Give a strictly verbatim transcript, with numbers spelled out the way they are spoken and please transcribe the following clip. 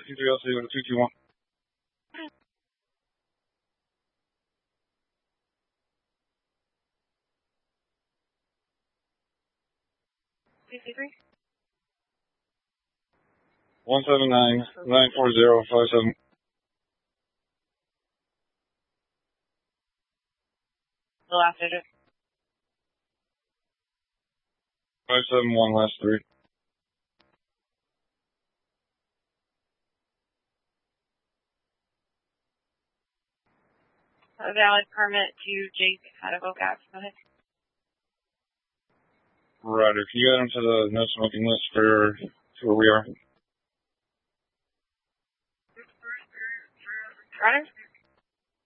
fifty-three L C with a two two one. fifty-three? one seven nine, nine four zero, five seven. The last digit. five seven one, last three. A valid permit to Jake out of Oak Ave. Go ahead. Right, if you get him to the no smoking list for, for where we are. Runner?